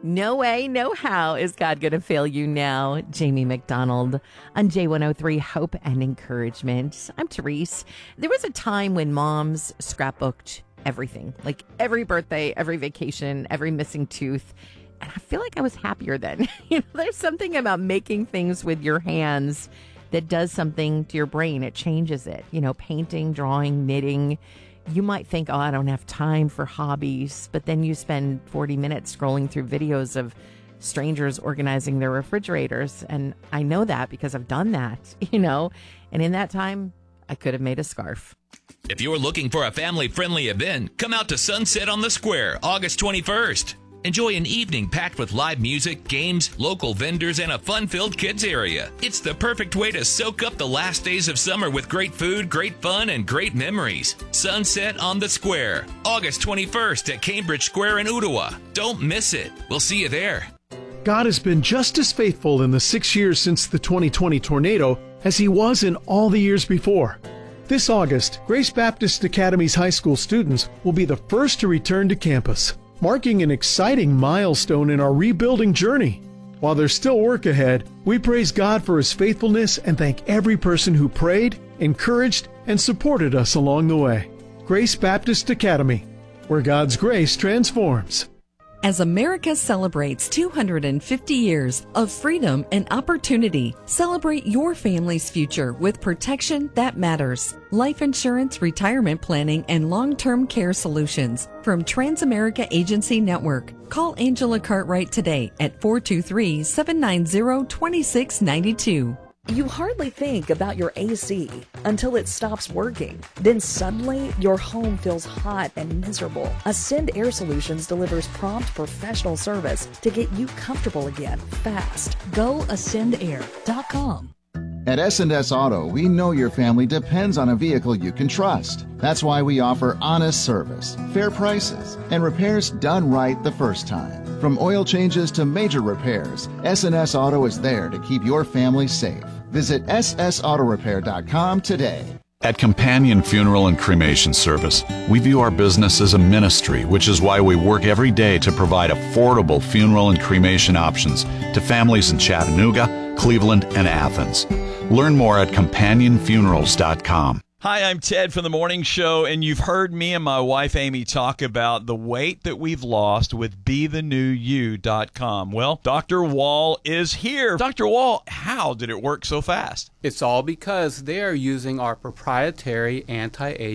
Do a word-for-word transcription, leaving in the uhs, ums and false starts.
No way, no how is God going to fail you now. Jamie McDonald on J one oh three, Hope and Encouragement. I'm Therese. There was a time when moms scrapbooked everything, like every birthday, every vacation, every missing tooth. And I feel like I was happier then. You know, there's something about making things with your hands that does something to your brain. It changes it. You know, painting, drawing, knitting. You might think, oh, I don't have time for hobbies, but then you spend forty minutes scrolling through videos of strangers organizing their refrigerators. And I know that because I've done that, you know, and in that time, I could have made a scarf. If you're looking for a family-friendly event, come out to Sunset on the Square, August twenty-first. Enjoy an evening packed with live music, games, local vendors, and a fun-filled kids area. It's the perfect way to soak up the last days of summer with great food, great fun, and great memories. Sunset on the Square, August twenty-first at Cambridge Square in Ottawa. Don't miss it. We'll see you there. God has been just as faithful in the six years since the twenty twenty tornado as he was in all the years before. This August, Grace Baptist Academy's high school students will be the first to return to campus, marking an exciting milestone in our rebuilding journey. While there's still work ahead, we praise God for his faithfulness and thank every person who prayed, encouraged, and supported us along the way. Grace Baptist Academy, where God's grace transforms. As America celebrates two hundred fifty years of freedom and opportunity, celebrate your family's future with protection that matters. Life insurance, retirement planning, and long-term care solutions from Transamerica Agency Network. Call Angela Cartwright today at four two three, seven nine zero, two six nine two. You hardly think about your A C until it stops working. Then suddenly, your home feels hot and miserable. Ascend Air Solutions delivers prompt professional service to get you comfortable again, fast. Go ascend air dot com. At S and S Auto, we know your family depends on a vehicle you can trust. That's why we offer honest service, fair prices, and repairs done right the first time. From oil changes to major repairs, S and S Auto is there to keep your family safe. Visit S S auto repair dot com today. At Companion Funeral and Cremation Service, we view our business as a ministry, which is why we work every day to provide affordable funeral and cremation options to families in Chattanooga, Cleveland, and Athens. Learn more at companion funerals dot com. Hi, I'm Ted from The Morning Show, and you've heard me and my wife Amy talk about the weight that we've lost with be the new you dot com. Well, Doctor Wall is here. Doctor Wall, how did it work so fast? It's all because they are using our proprietary anti-aging